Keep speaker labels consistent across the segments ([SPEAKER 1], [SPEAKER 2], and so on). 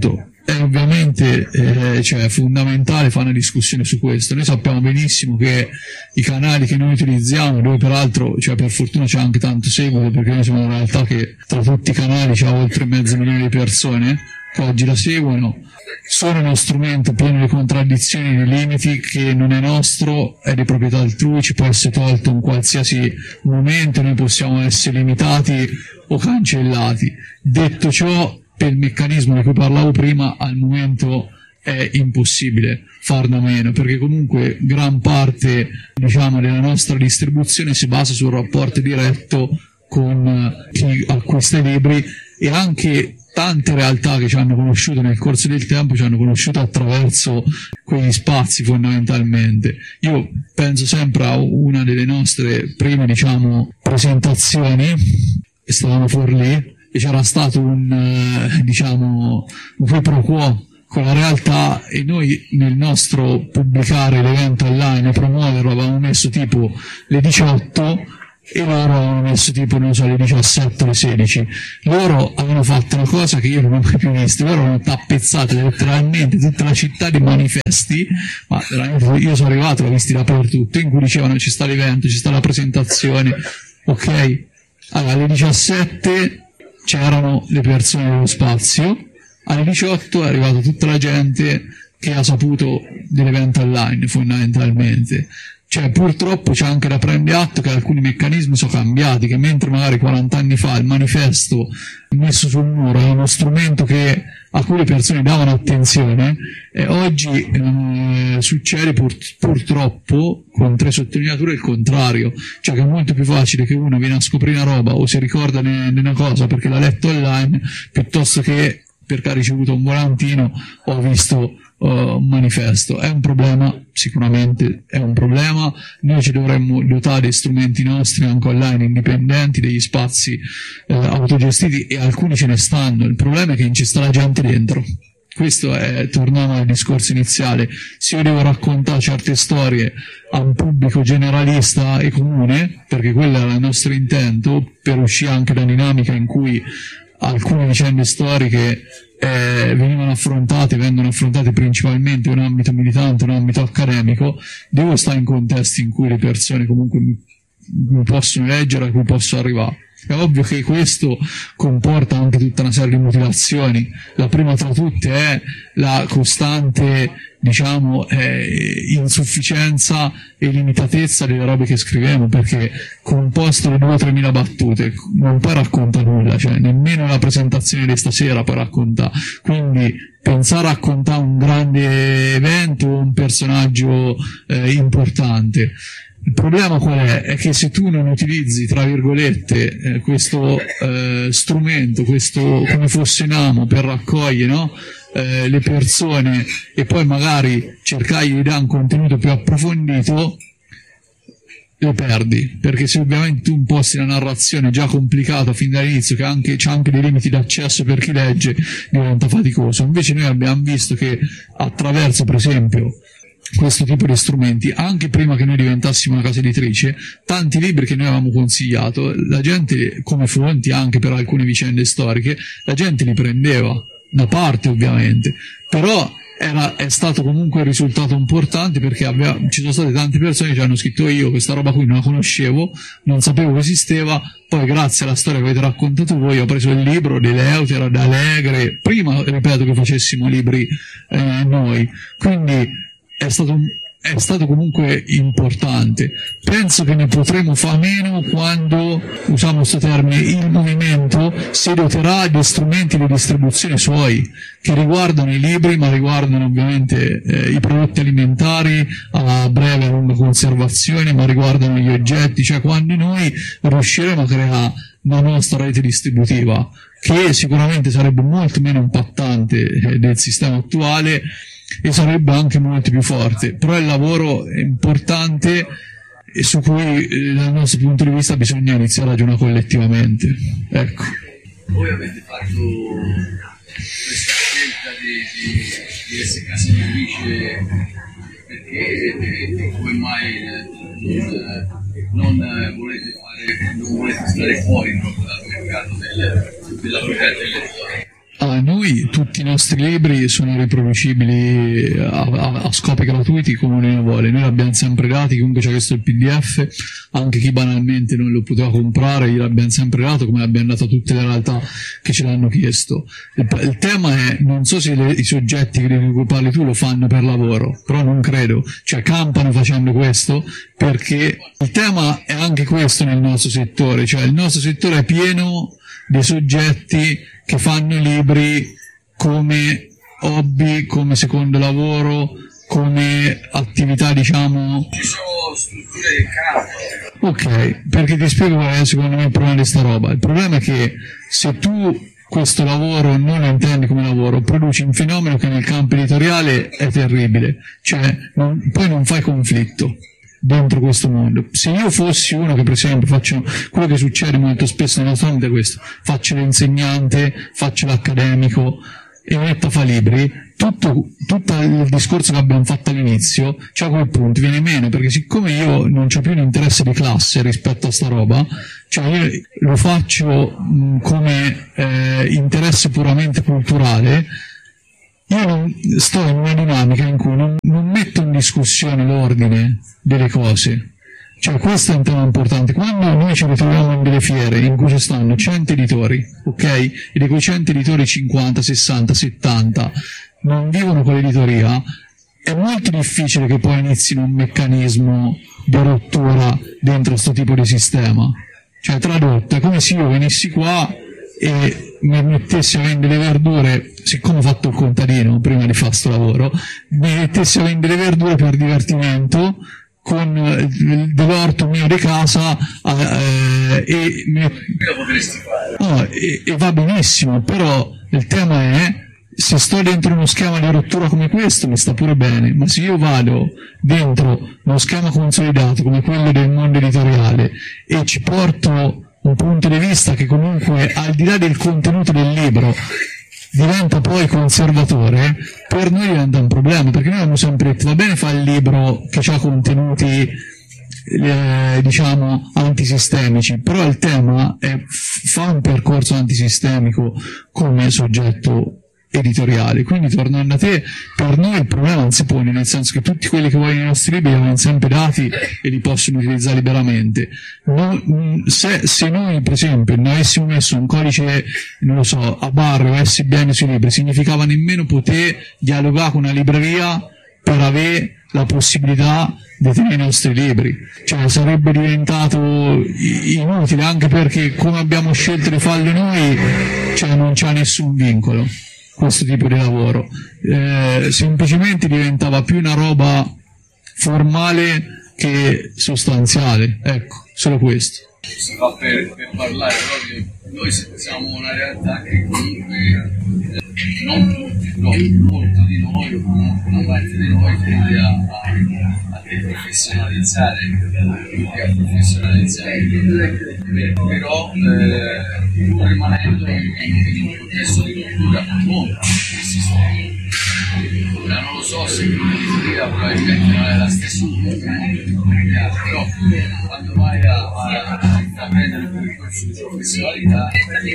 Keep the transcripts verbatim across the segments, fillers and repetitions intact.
[SPEAKER 1] appunto è ovviamente eh, cioè, fondamentale fare una discussione su questo. Noi sappiamo benissimo che i canali che noi utilizziamo, dove peraltro cioè, per fortuna c'è anche tanto seguito, perché noi siamo una realtà che tra tutti i canali c'è oltre mezzo milione di persone che oggi la seguono, sono uno strumento pieno di contraddizioni e di limiti, che non è nostro, è di proprietà altrui, ci può essere tolto in qualsiasi momento, noi possiamo essere limitati o cancellati. Detto ciò, per il meccanismo di cui parlavo prima, al momento è impossibile farne a meno, perché comunque gran parte, diciamo, della nostra distribuzione si basa sul rapporto diretto con chi acquista i libri, e anche tante realtà che ci hanno conosciuto nel corso del tempo ci hanno conosciuto attraverso quegli spazi fondamentalmente. Io penso sempre a una delle nostre prime, diciamo, presentazioni, stavamo fuori lì e c'era stato un, eh, diciamo, un quid pro quo con la realtà, e noi nel nostro pubblicare l'evento online e promuoverlo avevamo messo tipo le diciotto e loro avevano messo tipo, non so, le diciassette o le sedici. Loro avevano fatto una cosa che io non ho mai più visto, loro hanno tappezzato letteralmente tutta la città di manifesti, ma veramente io sono arrivato, l'ho visti dappertutto, in cui dicevano ci sta l'evento, ci sta la presentazione, ok? Allora alle diciassette c'erano le persone dello spazio, alle diciotto è arrivata tutta la gente che ha saputo dell'evento online fondamentalmente. Cioè purtroppo c'è anche da prendere atto che alcuni meccanismi sono cambiati, che mentre magari quaranta anni fa il manifesto messo sul muro è uno strumento che, a cui le persone davano attenzione, e oggi eh, succede pur, purtroppo, con tre sottolineature, il contrario, cioè che è molto più facile che uno viene a scoprire una roba o si ricorda di una cosa perché l'ha letto online, piuttosto che perché ha ricevuto un volantino o ha visto uh, un manifesto. È un problema, sicuramente è un problema. Noi ci dovremmo dotare di strumenti nostri anche online indipendenti, degli spazi uh, autogestiti, e alcuni ce ne stanno. Il problema è che non ci sta la gente dentro. Questo è, torniamo al discorso iniziale, se io devo raccontare certe storie a un pubblico generalista e comune, perché quello era il nostro intento, per uscire anche da dinamica in cui alcune vicende storiche eh, venivano affrontate, vengono affrontate principalmente in un ambito militante, in un ambito accademico, devo stare in contesti in cui le persone comunque mi, mi possono leggere, a cui posso arrivare. È ovvio che questo comporta anche tutta una serie di motivazioni. La prima tra tutte è la costante, diciamo, eh, insufficienza e limitatezza delle robe che scriviamo, perché composto di due o tremila battute non puoi raccontare nulla, cioè nemmeno la presentazione di stasera puoi raccontare. Quindi pensare a raccontare un grande evento o un personaggio eh, importante. Il problema qual è? È che se tu non utilizzi, tra virgolette, eh, questo eh, strumento, questo come fosse un amo per raccogliere, no? eh, le persone, e poi magari cercare di dare un contenuto più approfondito, le perdi, perché se ovviamente tu imposti una narrazione già complicata fin dall'inizio, che anche, c'ha anche dei limiti d'accesso per chi legge, diventa faticoso. Invece noi abbiamo visto che attraverso, per esempio, questo tipo di strumenti, anche prima che noi diventassimo una casa editrice, tanti libri che noi avevamo consigliato, la gente, come fonti anche per alcune vicende storiche, la gente li prendeva, da parte ovviamente, però era, è stato comunque un risultato importante, perché aveva, ci sono state tante persone che ci hanno scritto: io questa roba qui non la conoscevo, non sapevo che esisteva, poi grazie alla storia che avete raccontato voi ho preso il libro di Eleutera, da Allegre, prima, ripeto, che facessimo libri eh, noi, quindi È stato, è stato comunque importante. Penso che ne potremo fare meno quando, usiamo questo termine, il movimento si doterà di strumenti di distribuzione suoi, che riguardano i libri, ma riguardano ovviamente eh, i prodotti alimentari a breve e lunga conservazione, ma riguardano gli oggetti, cioè quando noi riusciremo a creare la nostra rete distributiva, che sicuramente sarebbe molto meno impattante eh, del sistema attuale, e sarebbe anche molto più forte. Però il lavoro è importante e su cui eh, dal nostro punto di vista bisogna iniziare a ragionare collettivamente. Ecco.
[SPEAKER 2] Voi avete fatto questa scelta di, di, di essere casa editrice perché e come mai non, non volete fare, non volete stare fuori proprio dal mercato del, della proprietà intellettuale?
[SPEAKER 1] Ah, noi noi tutti i nostri libri sono riproducibili a, a, a scopi gratuiti come uno vuole, noi li abbiamo sempre dati, comunque c'è questo il P D F, anche chi banalmente non lo poteva comprare glielo abbiamo sempre dato, come l'abbiamo dato a tutte le realtà che ce l'hanno chiesto. Il, il tema è, non so se le, i soggetti di cui parli tu lo fanno per lavoro, però non credo, cioè campano facendo questo, perché il tema è anche questo nel nostro settore, cioè il nostro settore è pieno dei soggetti che fanno libri come hobby, come secondo lavoro, come attività, diciamo.
[SPEAKER 2] Ci sono strutture che cambiano.
[SPEAKER 1] Ok, perché ti spiego qual è secondo me il problema di sta roba. Il problema è che se tu questo lavoro non lo intendi come lavoro, produci un fenomeno che nel campo editoriale è terribile, cioè non, poi non fai conflitto dentro questo mondo. Se io fossi uno che per esempio faccio quello che succede molto spesso nella nostra vita è questo, faccio l'insegnante, faccio l'accademico e metto a fare libri, tutto, tutto il discorso che abbiamo fatto all'inizio, cioè a quel punto viene meno, perché siccome io non c'ho più un interesse di classe rispetto a sta roba, cioè io lo faccio mh, come eh, interesse puramente culturale, io non, sto in una dinamica in cui non, non metto in discussione l'ordine delle cose. Cioè questo è un tema importante. Quando noi ci ritroviamo in delle fiere in cui ci stanno cento editori, ok? E di quei cento editori cinquanta, sessanta, settanta non vivono con l'editoria, è molto difficile che poi inizino un meccanismo di rottura dentro questo tipo di sistema. Cioè tradotto, è come se io venissi qua e mi mettessi a vendere le verdure, siccome ho fatto il contadino prima di fare sto lavoro, mi mettessi a vendere le verdure per divertimento con dell'orto mio di casa eh, e, mi... no, e, e va benissimo, però il tema è, se sto dentro uno schema di rottura come questo mi sta pure bene, ma se io vado dentro uno schema consolidato come quello del mondo editoriale e ci porto un punto di vista che comunque al di là del contenuto del libro diventa poi conservatore, per noi diventa un problema, perché noi abbiamo sempre detto va bene fare il libro che ha contenuti eh, diciamo antisistemici, però il tema è fa un percorso antisistemico come soggetto editoriale. Quindi tornando a te, per noi il problema non si pone, nel senso che tutti quelli che vogliono i nostri libri li abbiamo sempre dati e li possono utilizzare liberamente. No, se, se noi per esempio non avessimo messo un codice, non lo so, a barre o S B N sui libri, significava nemmeno poter dialogare con una libreria per avere la possibilità di tenere i nostri libri, cioè sarebbe diventato inutile, anche perché come abbiamo scelto di farlo noi, cioè non c'è nessun vincolo questo tipo di lavoro, eh, semplicemente diventava più una roba formale che sostanziale, ecco, solo questo.
[SPEAKER 2] Si fa per, per parlare proprio, noi siamo una realtà che comunque eh, non tutti, però molti di noi, o comunque una parte di noi tende a, a, a deprofessionalizzare, tutti a professionalizzare, però eh, pur rimanendo in, in un contesto di cultura contro il sistema. Ora non lo so se l'editoria probabilmente non è la stessa cultura, però quando vai a, a, a intraprendere un percorso di professionalità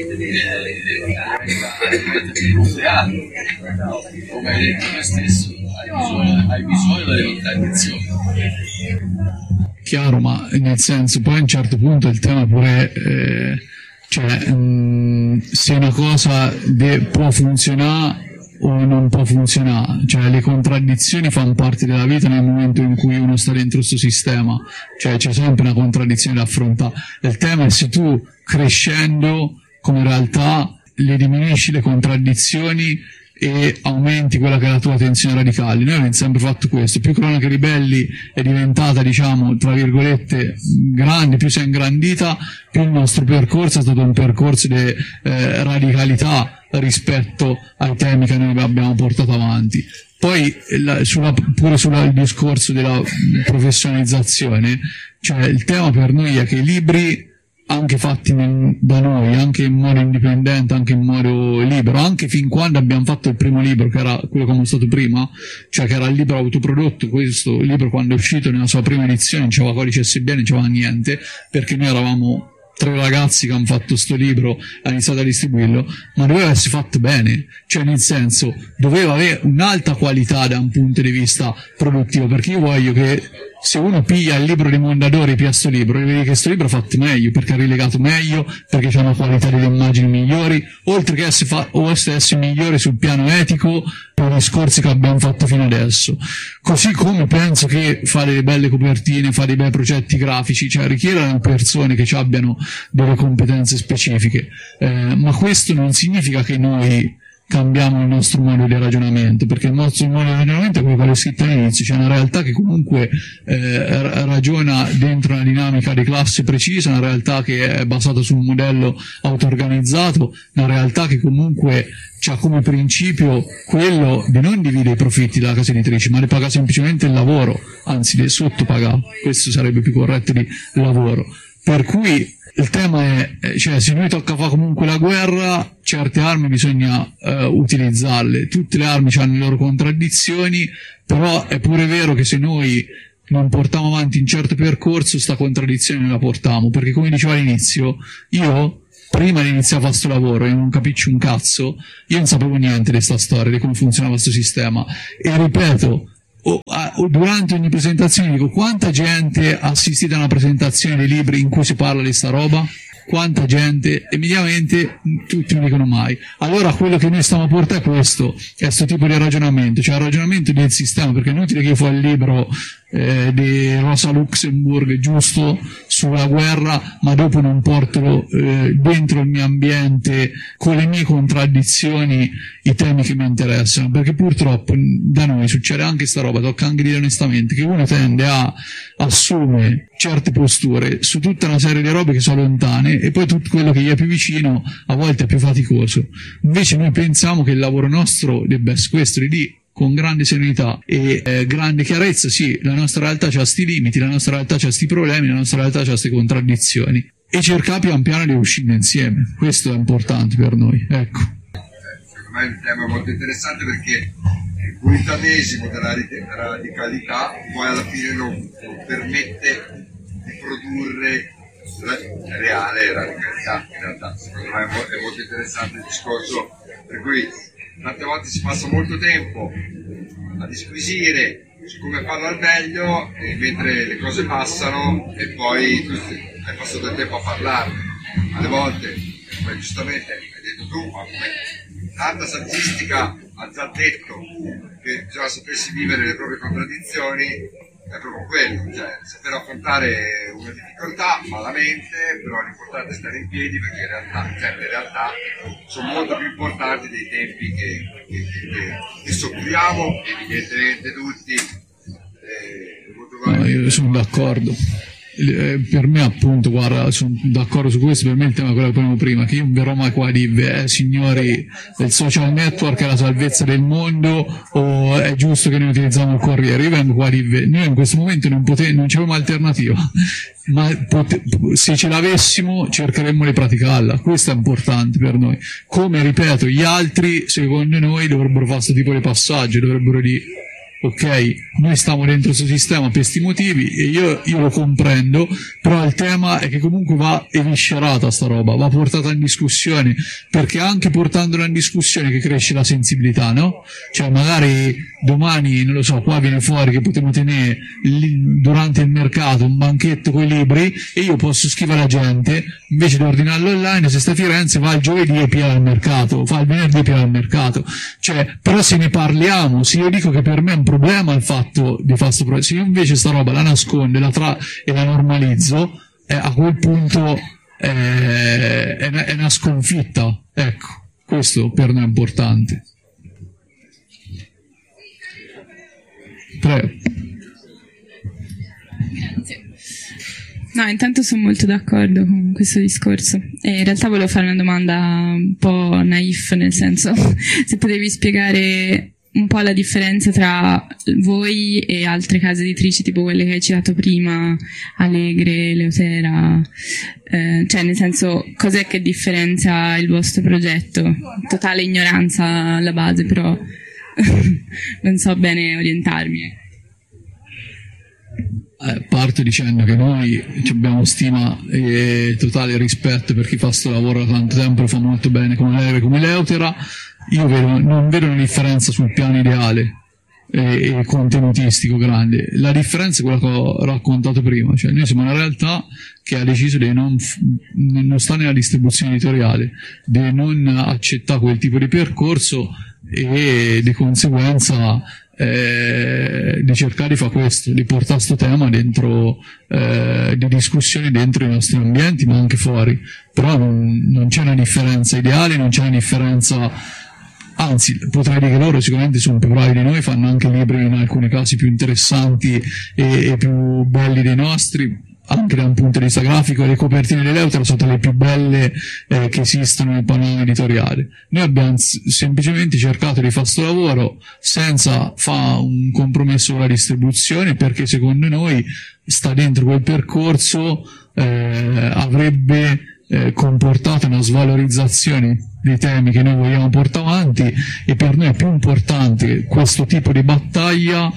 [SPEAKER 2] diventa più complicato, come hai detto te stesso, hai bisogno, hai bisogno delle contraddizioni.
[SPEAKER 1] Chiaro, ma nel senso poi a un certo punto il tema pure eh, cioè mh, se una cosa de- può funzionare o non può funzionare, cioè le contraddizioni fanno parte della vita nel momento in cui uno sta dentro questo sistema, cioè c'è sempre una contraddizione da affrontare. Il tema è se tu crescendo come realtà le diminuisci le contraddizioni e aumenti quella che è la tua tensione radicale. Noi abbiamo sempre fatto questo, più Cronache Ribelli è diventata, diciamo, tra virgolette, grande, più si è ingrandita, più il nostro percorso è stato un percorso di eh, radicalità rispetto ai temi che noi abbiamo portato avanti. Poi la, sulla, pure sul discorso della professionalizzazione, cioè il tema per noi è che i libri anche fatti nel, da noi, anche in modo indipendente, anche in modo libero, anche fin quando abbiamo fatto il primo libro, che era quello che abbiamo stato prima, cioè che era il libro autoprodotto, questo libro quando è uscito nella sua prima edizione non c'aveva codice S B N, non c'aveva niente, perché noi eravamo tre ragazzi che hanno fatto sto libro, ha iniziato a distribuirlo, ma doveva essere fatto bene, cioè nel senso doveva avere un'alta qualità da un punto di vista produttivo, perché io voglio che se uno piglia il libro di Mondadori e piglia sto libro, vedi che sto libro è fatto meglio, perché è rilegato meglio, perché c'è una qualità delle immagini migliori, oltre che essere, fa- o essere migliori sul piano etico per i discorsi che abbiamo fatto fino adesso. Così come penso che fare delle belle copertine, fare dei bei progetti grafici, cioè richiedono persone che abbiano delle competenze specifiche, eh, ma questo non significa che noi cambiamo il nostro modo di ragionamento, perché il nostro modo di ragionamento è quello che ho scritto all'inizio, c'è una realtà che comunque eh, ragiona dentro una dinamica di classe precisa, una realtà che è basata su un modello auto-organizzato, una realtà che comunque c'ha come principio quello di non dividere i profitti della casa editrice, ma di pagare semplicemente il lavoro, anzi di sottopagare, questo sarebbe più corretto di lavoro. Per cui il tema è, cioè, se noi tocca fare comunque la guerra, certe armi bisogna eh, utilizzarle, tutte le armi hanno le loro contraddizioni, però è pure vero che se noi non portiamo avanti un certo percorso, sta contraddizione non la portiamo, perché come dicevo all'inizio, io prima di iniziare a fare sto lavoro e non capisci un cazzo, io non sapevo niente di sta storia, di come funzionava questo sistema, e ripeto, O, o durante ogni presentazione dico: quanta gente ha assistito a una presentazione dei libri in cui si parla di sta roba? Quanta gente? Immediatamente tutti non dicono mai. Allora quello che noi stiamo a portare è questo, è questo tipo di ragionamento, cioè il ragionamento del sistema, perché è inutile che io fa il libro eh, di Rosa Luxemburg giusto sulla guerra, ma dopo non porto eh, dentro il mio ambiente con le mie contraddizioni i temi che mi interessano, perché purtroppo da noi succede anche sta roba, tocca anche dire onestamente che uno tende a assumere certe posture su tutta una serie di robe che sono lontane, e poi tutto quello che gli è più vicino a volte è più faticoso. Invece noi pensiamo che il lavoro nostro debba essere questo, di con grande serenità e eh, grande chiarezza, sì, la nostra realtà ha sti limiti, la nostra realtà ha sti problemi, la nostra realtà ha queste contraddizioni, e cercare pian piano di uscire insieme. Questo è importante per noi, ecco.
[SPEAKER 3] Secondo me è un tema molto interessante, perché il puritanesimo della radicalità poi alla fine non, non permette di produrre la reale radicalità. In realtà secondo me è molto interessante il discorso, per cui tante volte si passa molto tempo a disquisire su come farlo al meglio, e mentre le cose passano e poi tu hai passato del tempo a parlarne. Alle volte, come giustamente hai detto tu, ma come tanta saggistica ha già detto che bisogna sapersi vivere le proprie contraddizioni, è proprio quello, cioè saper affrontare una difficoltà malamente, però l'importante è stare in piedi, perché in realtà certe realtà sono molto più importanti dei tempi che, che, che, che soffriamo, evidentemente tutti. Eh,
[SPEAKER 1] no, io sono d'accordo. Per me appunto, guarda, sono d'accordo su questo, per me il tema è quello che parlavamo prima, che io non verrò mai qua a dire eh, signori, il social network è la salvezza del mondo, o è giusto che noi utilizziamo il Corriere. Io vengo qua a dire, noi in questo momento non, pote- non c'è un'alternativa, ma pote- se ce l'avessimo cercheremmo di praticarla. Questo è importante per noi, come ripeto gli altri secondo noi dovrebbero fare questo tipo di passaggio, dovrebbero dire ok, noi stiamo dentro questo sistema per questi motivi, e io, io lo comprendo, però il tema è che comunque va eviscerata sta roba, va portata in discussione, perché anche portandola in discussione che cresce la sensibilità, no? Cioè magari domani, non lo so, qua viene fuori che potremo tenere lì, durante il mercato, un banchetto con i libri, e io posso scrivere alla gente, invece di ordinarlo online, se sta a Firenze va il giovedì e pia al mercato, fa il venerdì e pia al mercato, cioè, però se ne parliamo, se io dico che per me è un problema il fatto di fare sto progetto, se io invece sta roba la nascondo la tra- e la normalizzo, eh, a quel punto eh, è, una, è una sconfitta, ecco, questo per noi è importante. Prego.
[SPEAKER 4] Grazie. No, intanto sono molto d'accordo con questo discorso, e in realtà volevo fare una domanda un po' naif, nel senso, se potevi spiegare un po' la differenza tra voi e altre case editrici, tipo quelle che hai citato prima, Allegre, Leotera, eh, cioè nel senso, cos'è che differenzia il vostro progetto? Totale ignoranza alla base, però non so bene orientarmi.
[SPEAKER 1] eh, parto dicendo che noi abbiamo stima e totale rispetto per chi fa sto lavoro da tanto tempo, lo fa molto bene come Leve, come Leutera. Io vedo, non vedo una differenza sul piano ideale e, e contenutistico grande. La differenza è quella che ho raccontato prima, cioè noi siamo una realtà che ha deciso di non, non sta nella distribuzione editoriale, di non accettare quel tipo di percorso e di conseguenza eh, di cercare di fare questo, di portare questo tema dentro eh, di discussioni dentro i nostri ambienti ma anche fuori. Però non, non c'è una differenza ideale, non c'è una differenza, anzi potrei dire che loro sicuramente sono più bravi di noi, fanno anche libri in alcuni casi più interessanti e, e più belli dei nostri, anche da un punto di vista grafico. Le copertine di Leutera sono state le più belle eh, che esistono nel panorama editoriale. Noi abbiamo s- semplicemente cercato di fare questo lavoro senza fare un compromesso con la distribuzione, perché secondo noi sta dentro quel percorso, eh, avrebbe eh, comportato una svalorizzazione dei temi che noi vogliamo portare avanti, e per noi è più importante questo tipo di battaglia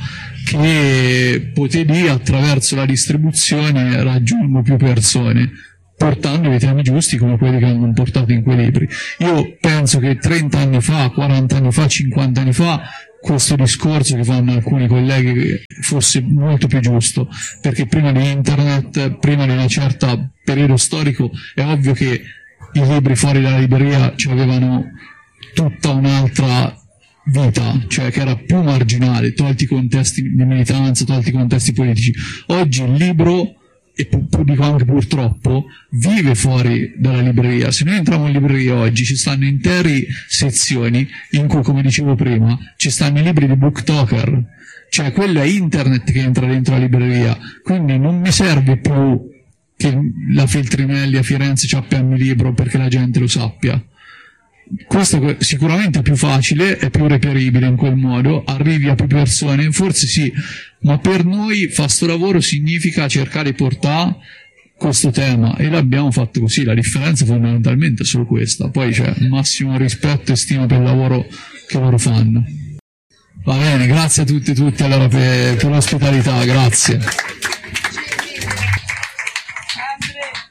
[SPEAKER 1] che poter attraverso la distribuzione raggiungo più persone, portando i temi giusti come quelli che hanno portato in quei libri. Io penso che trenta anni fa, quaranta anni fa, cinquanta anni fa questo discorso che fanno alcuni colleghi fosse molto più giusto, perché prima di internet, prima di un certo periodo storico, è ovvio che i libri fuori dalla libreria avevano tutta un'altra vita, cioè che era più marginale, tolti i contesti di militanza, tolti i contesti politici. Oggi il libro, e pu- pu- dico anche purtroppo, vive fuori dalla libreria. Se noi entriamo in libreria oggi ci stanno intere sezioni in cui, come dicevo prima, ci stanno i libri di BookToker, cioè quello è internet che entra dentro la libreria, quindi non mi serve più che la Feltrinelli a Firenze abbia il mio libro perché la gente lo sappia. Questo è sicuramente più facile, è più reperibile in quel modo, arrivi a più persone, forse sì, ma per noi fare sto lavoro significa cercare di portare questo tema, e l'abbiamo fatto così. La differenza fondamentalmente è solo questa, poi c'è massimo rispetto e stima per il lavoro che loro fanno. Va bene, grazie a tutti e tutti allora per, per l'ospitalità, grazie.